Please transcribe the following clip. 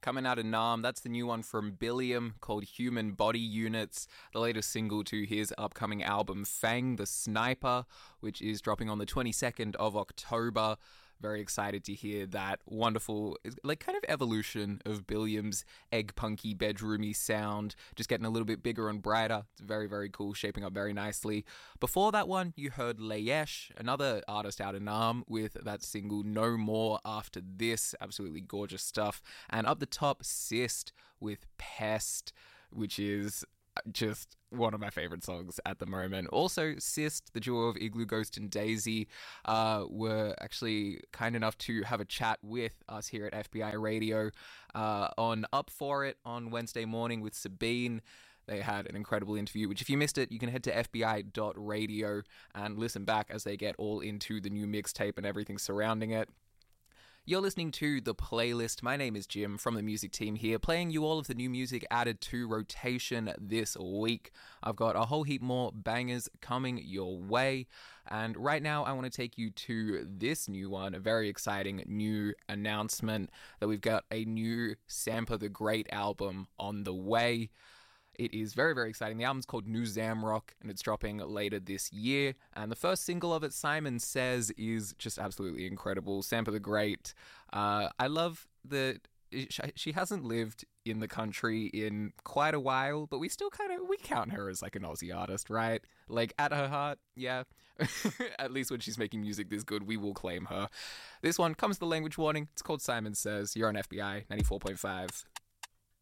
coming out of Nam. That's the new one from Billiam called Human Body Units, the latest single to his upcoming album Fang the Sniper, which is dropping on the 22nd of October. Very excited to hear that wonderful, like, kind of evolution of Billiam's egg punky, bedroomy sound, just getting a little bit bigger and brighter. It's very, very cool, shaping up very nicely. Before that one, you heard Layesh, another artist out of Nam, with that single No More After This. Absolutely gorgeous stuff. And up the top, Sist with Pest, which is just one of my favorite songs at the moment. Also, Sist, the duo of Igloo Ghost and Daisy, were actually kind enough to have a chat with us here at FBI Radio on Up For It on Wednesday morning with Sabine. They had an incredible interview, which if you missed it, you can head to fbi.radio and listen back as they get all into the new mixtape and everything surrounding it. You're listening to The Playlist. My name is Jim from the music team here, playing you all of the new music added to rotation this week. I've got a whole heap more bangers coming your way. And right now, I want to take you to this new one, a very exciting new announcement that we've got a new Sampa the Great album on the way. It is very, very exciting. The album's called New Zamrock, and it's dropping later this year. And the first single of it, Simon Says, is just absolutely incredible. Sampa the Great. I love that she hasn't lived in the country in quite a while, but we still we count her as like an Aussie artist, right? Like, at her heart, yeah. At least when she's making music this good, we will claim her. This one comes with the language warning. It's called Simon Says. You're on FBI 94.5.